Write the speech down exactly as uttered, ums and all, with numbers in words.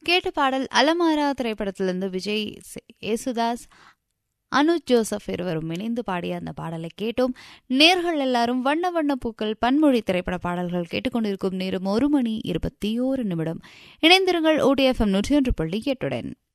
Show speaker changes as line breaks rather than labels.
கேட்ட பாடல் அலமாரா திரைப்படத்திலிருந்து விஜய் யேசுதாஸ் அனுஜ் ஜோசப் இருவரும் இணைந்து பாடிய அந்த பாடலை கேட்டோம். நேர்கள் எல்லாரும் வண்ண வண்ண பூக்கள் பன்மொழி திரைப்பட பாடல்கள் கேட்டுக்கொண்டிருக்கும் நேரம் ஒரு மணி இருபத்தி ஓரு நிமிடம். இணைந்திருங்கள் ஓடிஎஃப்எம் நூற்றி ஒன்று புள்ளி எட்டுடன்.